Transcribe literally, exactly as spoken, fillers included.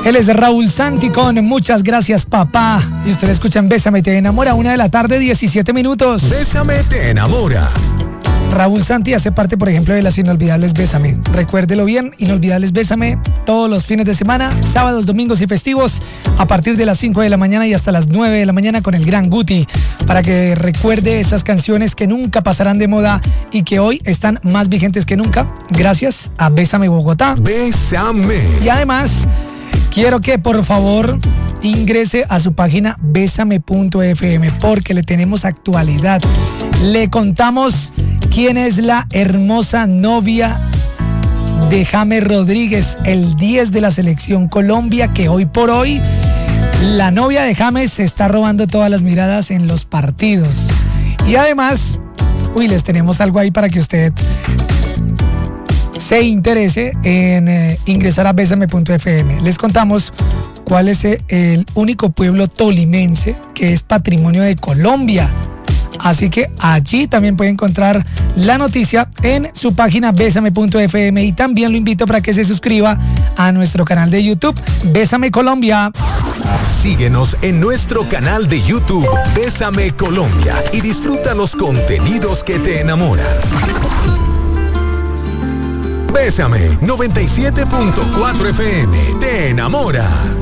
Él es Raúl Santi con Muchas Gracias Papá. Y ustedes escuchan Bésame Te Enamora, una de la tarde, diecisiete minutos. Bésame Te Enamora. Raúl Santi hace parte, por ejemplo, de las Inolvidables Bésame. Recuérdelo bien, Inolvidables Bésame, todos los fines de semana, sábados, domingos y festivos, a partir de las cinco de la mañana y hasta las nueve de la mañana con el gran Guti, para que recuerde esas canciones que nunca pasarán de moda y que hoy están más vigentes que nunca, gracias a Bésame Bogotá. Bésame. Y además, quiero que por favor ingrese a su página bésame punto efe eme porque le tenemos actualidad. Le contamos quién es la hermosa novia de James Rodríguez, el diez de la selección Colombia, que hoy por hoy la novia de James se está robando todas las miradas en los partidos. Y además, uy, les tenemos algo ahí para que usted se interese en eh, ingresar a bésame punto efe eme. Les contamos cuál es el único pueblo tolimense que es patrimonio de Colombia. Así que allí también puede encontrar la noticia en su página bésame punto efe eme y también lo invito para que se suscriba a nuestro canal de YouTube Bésame Colombia. Síguenos en nuestro canal de YouTube Bésame Colombia y disfruta los contenidos que te enamoran. Bésame noventa y siete punto cuatro efe eme te enamora.